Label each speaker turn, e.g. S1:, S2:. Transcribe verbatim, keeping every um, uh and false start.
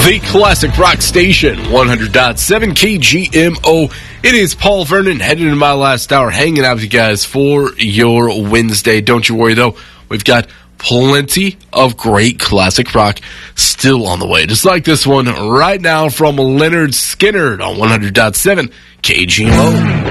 S1: The Classic Rock Station, one hundred point seven K G M O. It is Paul Vernon, heading into my last hour, hanging out with you guys for your Wednesday. Don't you worry, though. We've got plenty of great classic rock still on the way. Just like this one right now from Leonard Skinner on one hundred point seven K G M O.